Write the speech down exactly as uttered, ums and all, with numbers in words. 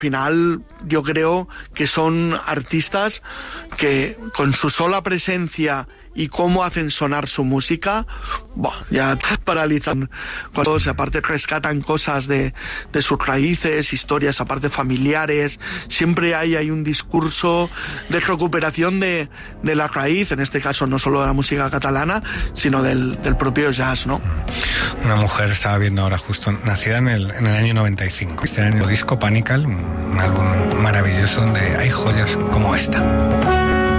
final yo creo que son artistas que con su sola presencia y cómo hacen sonar su música, bah, ya paralizan. Cuando se aparte rescatan cosas de, de sus raíces, historias aparte familiares, siempre hay, hay un discurso de recuperación de, de la raíz, en este caso no solo de la música catalana, sino del, del propio jazz, ¿no? Una mujer, estaba viendo ahora justo, nacida en el, en el año noventa y cinco. Este año disco Panical, un álbum maravilloso donde hay joyas como esta.